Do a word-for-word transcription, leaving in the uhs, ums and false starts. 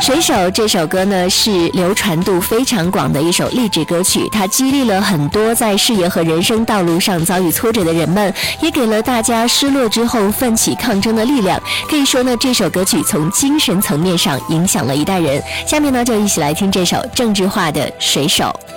水手这首歌呢是流传度非常广的一首励志歌曲，它激励了很多在事业和人生道路上遭遇挫折的人们，也给了大家失落之后奋起抗争的力量。可以说呢，这首歌曲从精神层面上影响了一代人。下面呢就一起来听这首郑智化的《水手》。